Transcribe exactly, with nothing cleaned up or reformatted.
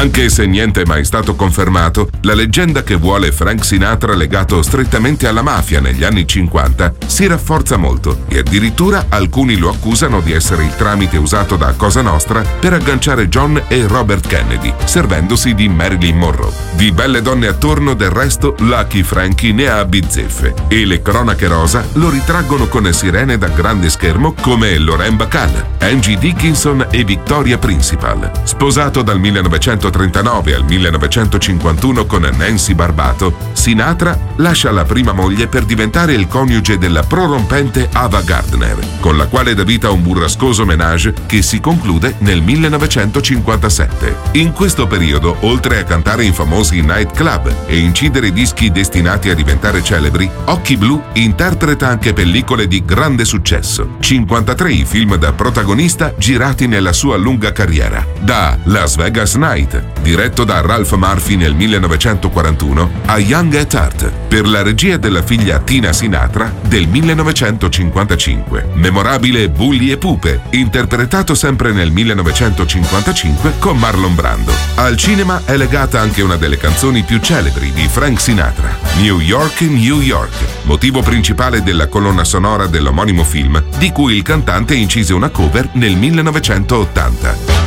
Anche se niente è mai stato confermato, la leggenda che vuole Frank Sinatra legato strettamente alla mafia negli anni cinquanta si rafforza molto e addirittura alcuni lo accusano di essere il tramite usato da Cosa Nostra per agganciare John e Robert Kennedy, servendosi di Marilyn Monroe. Di belle donne attorno, del resto, Lucky Frankie ne ha bizzeffe e le cronache rosa lo ritraggono con sirene da grande schermo come Lorraine Bacall, Angie Dickinson e Victoria Principal. Sposato dal millenovecentotrentanove al millenovecentocinquantuno con Nancy Barbato, Sinatra lascia la prima moglie per diventare il coniuge della prorompente Ava Gardner, con la quale dà vita a un burrascoso ménage che si conclude nel millenovecentocinquantasette. In questo periodo, oltre a cantare in famosi nightclub e incidere dischi destinati a diventare celebri, Occhi Blu interpreta anche pellicole di grande successo. cinquantatré i film da protagonista girati nella sua lunga carriera. Da Las Vegas Night, diretto da Ralph Murphy nel millenovecentoquarantuno, a Young at Heart, per la regia della figlia Tina Sinatra del millenovecentocinquantacinque. Memorabile Bulli e Pupe, interpretato sempre nel millenovecentocinquantacinque con Marlon Brando. Al cinema è legata anche una delle canzoni più celebri di Frank Sinatra, New York, New York, motivo principale della colonna sonora dell'omonimo film, di cui il cantante incise una cover nel millenovecentottanta.